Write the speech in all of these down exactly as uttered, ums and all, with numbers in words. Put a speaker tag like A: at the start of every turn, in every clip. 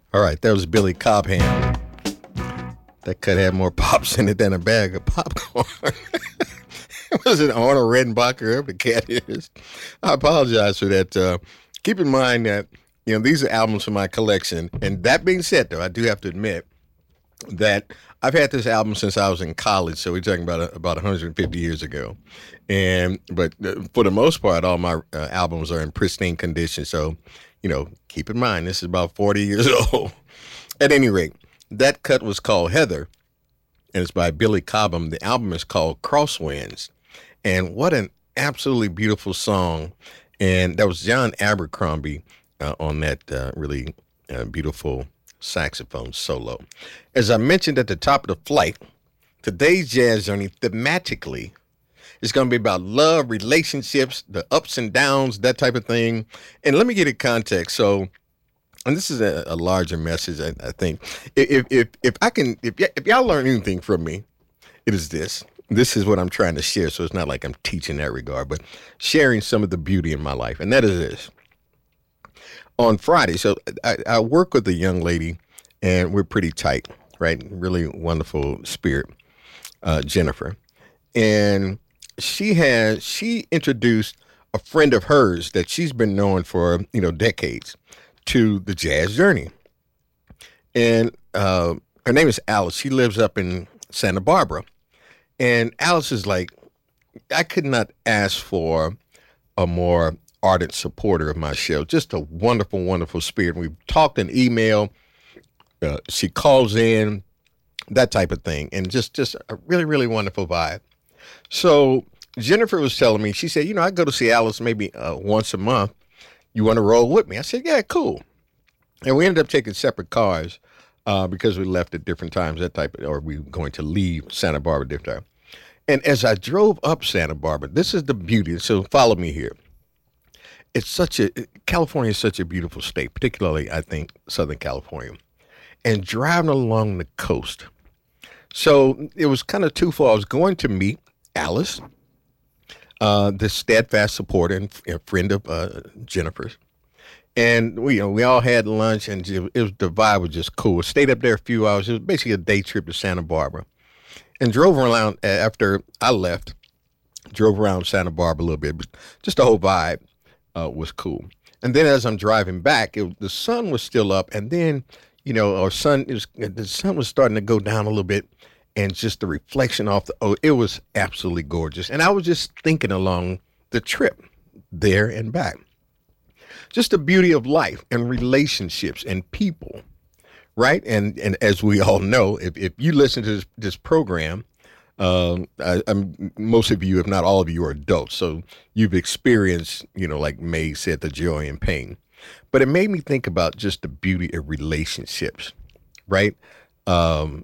A: All right, that was Billy Cobham. That cut had more pops in it than a bag of popcorn. Was it Arnold Redenbacher, whoever the cat is? I apologize for that. Uh, keep in mind that, you know, these are albums from my collection. And that being said, though, I do have to admit that I've had this album since I was in college. So we're talking about uh, about one hundred fifty years ago. And but uh, for the most part, all my uh, albums are in pristine condition. So, you know, keep in mind, this is about forty years old. At any rate, that cut was called Heather, and it's by Billy Cobham. The album is called Crosswinds. And what an absolutely beautiful song. And that was John Abercrombie uh, on that uh, really uh, beautiful saxophone solo. As I mentioned at the top of the flight, today's jazz journey thematically is going to be about love, relationships, the ups and downs, that type of thing. And let me get it context. So, and this is a, a larger message, I, I think. If if if I can, if, y- if y'all learn anything from me, it is this. This is what I'm trying to share. So it's not like I'm teaching that regard, but sharing some of the beauty in my life. And that is this. On Friday, so I, I work with a young lady, and we're pretty tight, right? Really wonderful spirit, uh, Jennifer. And she has, she introduced a friend of hers that she's been knowing for, you know, decades to the jazz journey. And uh, her name is Alice. She lives up in Santa Barbara. And Alice is like, I could not ask for a more ardent supporter of my show. Just a wonderful, wonderful spirit. We've talked in email. Uh, she calls in, that type of thing. And just, just a really, really wonderful vibe. So Jennifer was telling me, she said, you know, I go to see Alice maybe uh, once a month. You want to roll with me? I said, yeah, cool. And we ended up taking separate cars uh, because we left at different times, that type of, or we were going to leave Santa Barbara at different time. And as I drove up Santa Barbara, this is the beauty. So follow me here. It's such a, California is such a beautiful state, particularly, I think, Southern California. And driving along the coast. So it was kind of twofold. I was going to meet Alice, uh, this steadfast supporter and f- friend of uh, Jennifer's. And we, you know, we all had lunch, and it was, the vibe was just cool. Stayed up there a few hours. It was basically a day trip to Santa Barbara, and drove around after I left. Drove around Santa Barbara a little bit, but just the whole vibe uh, was cool. And then as I'm driving back, it, the sun was still up, and then you know, our sun it was the sun was starting to go down a little bit, and just the reflection off the oh, it was absolutely gorgeous. And I was just thinking along the trip there and back. Just the beauty of life and relationships and people, right? And and as we all know, if, if you listen to this, this program, um, I, I'm, most of you, if not all of you, are adults. So you've experienced, you know, like May said, the joy and pain. But it made me think about just the beauty of relationships, right? Um,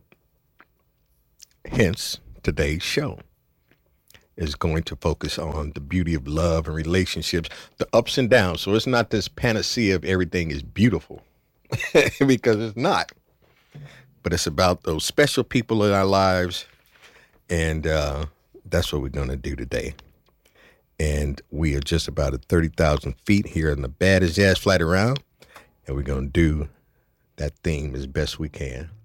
A: hence, today's show is going to focus on the beauty of love and relationships, the ups and downs. So it's not this panacea of everything is beautiful, because it's not. But it's about those special people in our lives, and uh, that's what we're going to do today. And we are just about at thirty thousand feet here in the baddest jazz flight around, and we're going to do that theme as best we can.